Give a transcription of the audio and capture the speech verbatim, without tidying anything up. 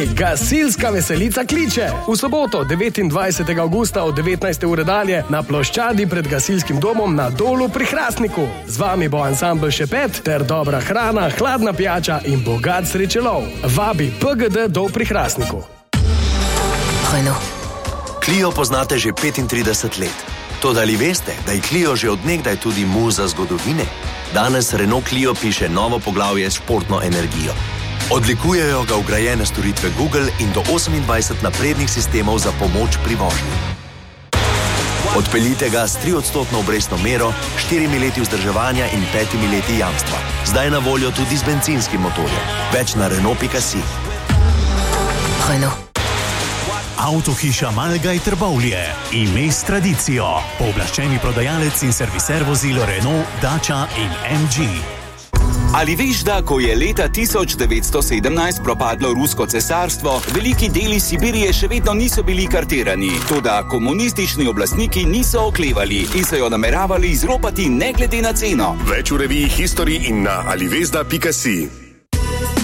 Torej, gasilska veselica kliče. V soboto, devetindvajsetega avgusta od devetnajste ure dalje na ploščadi pred gasilskim domom na Dolu pri Hrastniku. Z vami bo ansambl Šepet ter dobra hrana, hladna pijača in bogat srečelov. Vabi P G D Dol pri Hrastniku. Clio poznate že petintrideset let. Toda ali veste, da je Clio že od nekdaj tudi muza zgodovine? Danes Renault Clio piše novo poglavje s športno energijo. Odlikujejo ga vgrajene storitve Google in do osemindvajset naprednih sistemov za pomoč pri vožnji. Odpeljite ga s triodstotno obrestno mero, štirimi leti vzdrževanja in petimi leti jamstva. Zdaj na voljo tudi z bencinskim motorjem. Več na Renault pika si. Renault. Avtohiša Malgaj Trbovlje. Ime s tradicijo. Pooblaščeni prodajalec in serviser vozil Renault, Dacia in M G. Ali veš, da ko je leta tisoč devetsto sedemnajst propadlo rusko cesarstvo, veliki deli Sibirije še vedno niso bili kartirani, toda komunistični oblastniki niso oklevali in so jo nameravali izropati ne glede na ceno. Več v reviji History in na alivesda pika si.